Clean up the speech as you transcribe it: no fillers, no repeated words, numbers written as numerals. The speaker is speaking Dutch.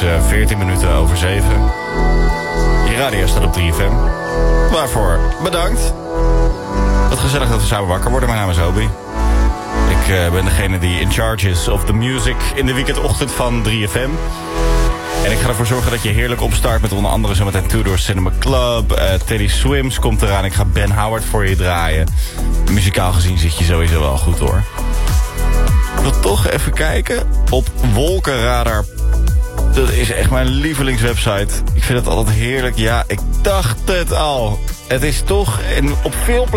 14 minuten over 7. Je radio staat op 3FM. Waarvoor bedankt. Wat gezellig dat we samen wakker worden. Mijn naam is Obi. Ik ben degene die in charge is of the music in de weekendochtend van 3FM. En ik ga ervoor zorgen dat je heerlijk opstart met onder andere zometeen Two Door Cinema Club. Teddy Swims komt eraan. Ik ga Ben Howard voor je draaien. Muzikaal gezien zit je sowieso wel goed hoor. Ik wil toch even kijken op Wolkenradar. Dat is echt mijn lievelingswebsite. Ik vind het altijd heerlijk. Ja, ik dacht het al. Het is toch op veel